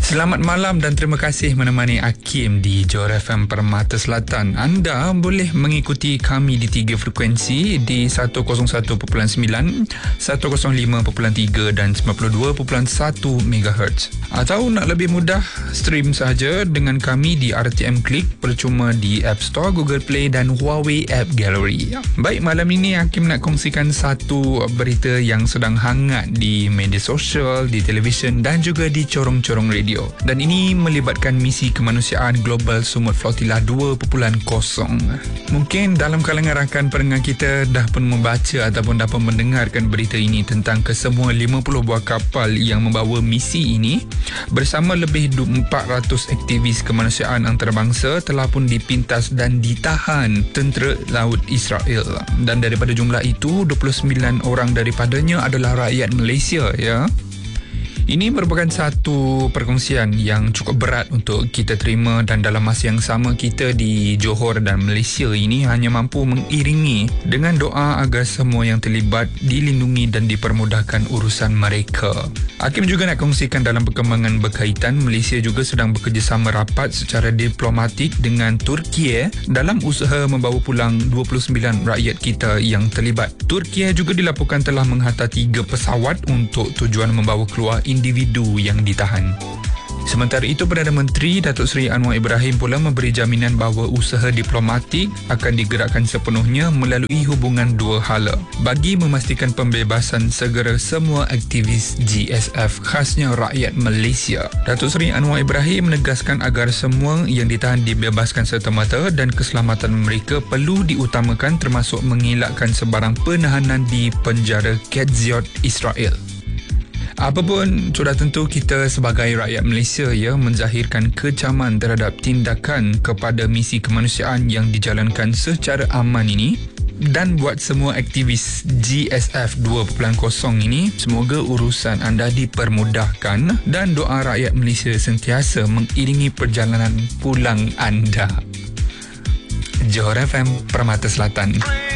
Selamat malam dan terima kasih menemani Hakim di Johor FM Permata Selatan. Anda boleh mengikuti kami di 3 frekuensi di 101.9, 105.3 dan 92.1 MHz. Atau nak lebih mudah, stream sahaja dengan kami di RTM Click percuma di App Store, Google Play dan Huawei App Gallery. Baik, malam ini Hakim nak kongsikan satu berita yang sedang hangat di media sosial, di televisyen dan juga di corong-corong radio. Dan ini melibatkan misi kemanusiaan Global Sumut Flotilla 2.0. Mungkin dalam kalangan rakan pendengar kita dah pun membaca ataupun dapat mendengarkan berita ini tentang kesemua 50 buah kapal yang membawa misi ini bersama lebih 400 aktivis kemanusiaan antarabangsa telah pun dipintas dan ditahan tentera laut Israel. Dan daripada jumlah itu, 29 orang daripadanya adalah rakyat Malaysia, ya. Ini merupakan satu perkongsian yang cukup berat untuk kita terima, dan dalam masa yang sama kita di Johor dan Malaysia ini hanya mampu mengiringi dengan doa agar semua yang terlibat dilindungi dan dipermudahkan urusan mereka. Hakim juga nak kongsikan dalam perkembangan berkaitan, Malaysia juga sedang bekerjasama rapat secara diplomatik dengan Turki dalam usaha membawa pulang 29 rakyat kita yang terlibat. Turki juga dilaporkan telah menghantar 3 pesawat untuk tujuan membawa keluar individu yang ditahan. Sementara itu, Perdana Menteri Datuk Seri Anwar Ibrahim pula memberi jaminan bahawa usaha diplomatik akan digerakkan sepenuhnya melalui hubungan dua hala bagi memastikan pembebasan segera semua aktivis GSF, khasnya rakyat Malaysia. Datuk Seri Anwar Ibrahim menegaskan agar semua yang ditahan dibebaskan serta-merta dan keselamatan mereka perlu diutamakan, termasuk mengelakkan sebarang penahanan di penjara Kedziot, Israel. Apapun, sudah tentu kita sebagai rakyat Malaysia menzahirkan kecaman terhadap tindakan kepada misi kemanusiaan yang dijalankan secara aman ini. Dan buat semua aktivis GSF 2.0 ini, semoga urusan anda dipermudahkan dan doa rakyat Malaysia sentiasa mengiringi perjalanan pulang anda. Johor FM, Permata Selatan.